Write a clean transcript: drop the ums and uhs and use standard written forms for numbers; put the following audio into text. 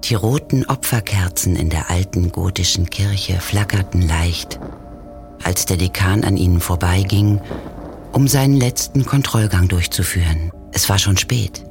Die roten Opferkerzen in der alten gotischen Kirche flackerten leicht, als der Dekan an ihnen vorbeiging, um seinen letzten Kontrollgang durchzuführen. Es war schon spät.